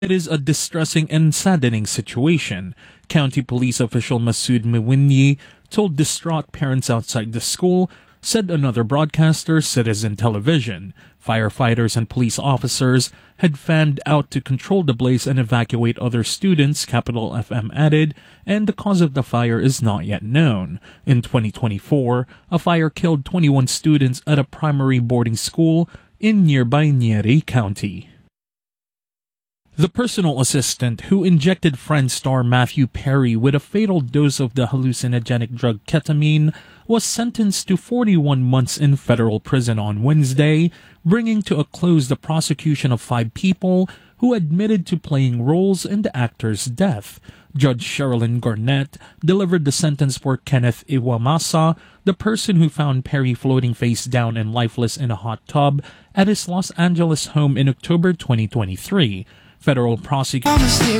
It is a distressing and saddening situation, County Police official Masood Mwinyi told distraught parents outside the school, said another broadcaster, Citizen Television. Firefighters and police officers had fanned out to control the blaze and evacuate other students, Capital FM added, and the cause of the fire is not yet known. In 2024, a fire killed 21 students at a primary boarding school in nearby Nyeri County. The personal assistant who injected Friends star Matthew Perry with a fatal dose of the hallucinogenic drug ketamine was sentenced to 41 months in federal prison on Wednesday, bringing to a close the prosecution of 5 people who admitted to playing roles in the actor's death. Judge Sherilyn Garnett delivered the sentence for Kenneth Iwamasa, the person who found Perry floating face down and lifeless in a hot tub at his Los Angeles home in October 2023. Federal prosecutors